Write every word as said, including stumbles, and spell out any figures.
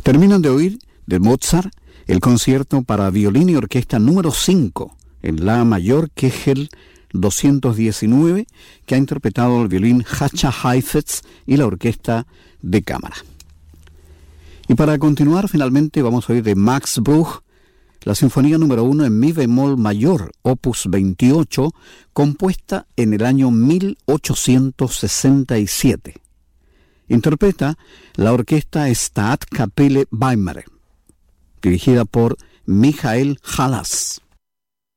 Terminan de oír de Mozart el concierto para violín y orquesta número cinco en la mayor Kegel doscientos diecinueve, que ha interpretado el violín Hacha Heifetz y la orquesta de cámara. Y para continuar, finalmente vamos a oír de Max Bruch la sinfonía número uno en mi bemol mayor, opus veintiocho, compuesta en el año mil ochocientos sesenta y siete. Interpreta la orquesta Staatskapelle Weimar, dirigida por Michael Halas.